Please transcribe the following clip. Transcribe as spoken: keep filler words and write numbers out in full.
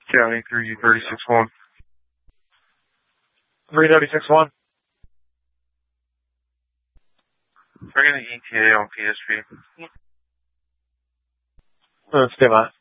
County three thirty-six one. three thirty-six one. Bring in the E T A on P S P. Let's do that.